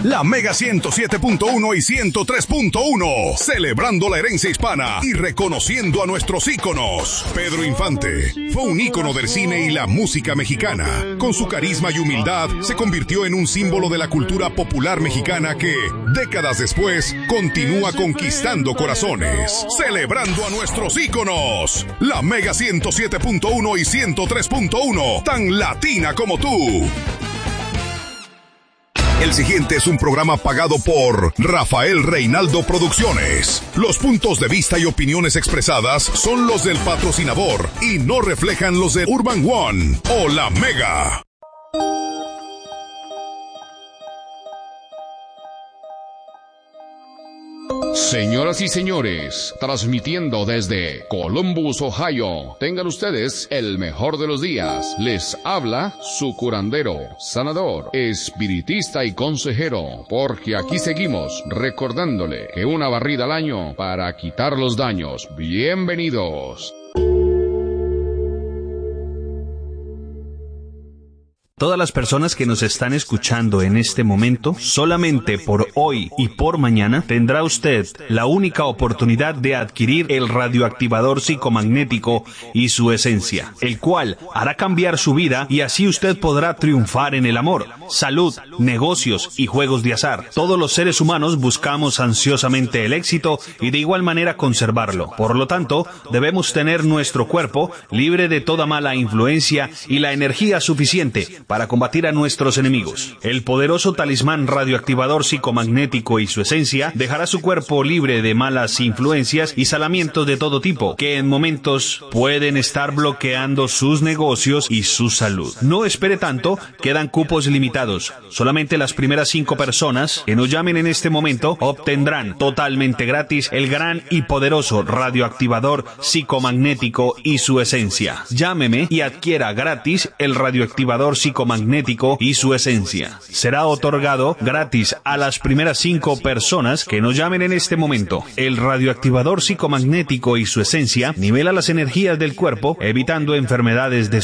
La Mega 107.1 y 103.1, celebrando la herencia hispana y reconociendo a nuestros íconos. Pedro Infante fue un ícono del cine y la música mexicana. Con su carisma y humildad, se convirtió en un símbolo de la cultura popular mexicana que, décadas después, continúa conquistando corazones. Celebrando a nuestros íconos. La Mega 107.1 y 103.1, tan latina como tú. El siguiente es un programa pagado por Rafael Reinaldo Producciones. Los puntos de vista y opiniones expresadas son los del patrocinador y no reflejan los de Urban One o La Mega. Señoras y señores, transmitiendo desde Columbus, Ohio, tengan ustedes el mejor de los días. Les habla su curandero, sanador, espiritista y consejero, porque aquí seguimos recordándole que una barrida al año para quitar los daños. Bienvenidos. Todas las personas que nos están escuchando en este momento, solamente por hoy y por mañana, tendrá usted la única oportunidad de adquirir el radioactivador psicomagnético y su esencia, el cual hará cambiar su vida y así usted podrá triunfar en el amor, salud, negocios y juegos de azar. Todos los seres humanos buscamos ansiosamente el éxito y de igual manera conservarlo. Por lo tanto, debemos tener nuestro cuerpo libre de toda mala influencia y la energía suficiente para combatir a nuestros enemigos. El poderoso talismán radioactivador psicomagnético y su esencia dejará su cuerpo libre de malas influencias y salamientos de todo tipo, que en momentos pueden estar bloqueando sus negocios y su salud. No espere tanto, quedan cupos limitados. Solamente las primeras 5 personas que nos llamen en este momento obtendrán totalmente gratis el gran y poderoso radioactivador psicomagnético y su esencia. Llámeme y adquiera gratis el radioactivador psicomagnético y su esencia. Será otorgado gratis a las primeras 5 personas que nos llamen en este momento. El radioactivador psicomagnético y su esencia nivela las energías del cuerpo, evitando enfermedades de